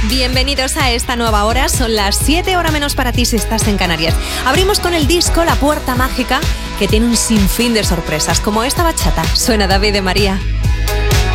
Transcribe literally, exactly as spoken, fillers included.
Bienvenidos a esta nueva hora, son las siete horas menos para ti si estás en Canarias. Abrimos con el disco La Puerta Mágica, que tiene un sinfín de sorpresas, como esta bachata. Suena David de María.